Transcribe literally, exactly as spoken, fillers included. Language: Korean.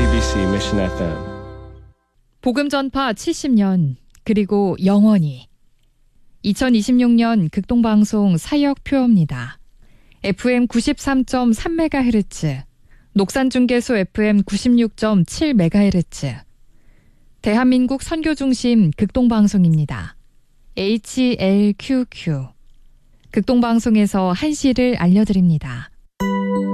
씨비씨 Mission 에프엠. 복음 전파 칠십 년 그리고 영원히. 이천이십육 년 극동방송 사역표입니다. 에프엠 구십삼 점 삼 메가헤르츠, 녹산중계소 에프엠 구십육 점 칠 메가헤르츠, 대한민국 선교중심 극동방송입니다. 에이치엘큐큐. 극동방송에서 한시를 알려드립니다.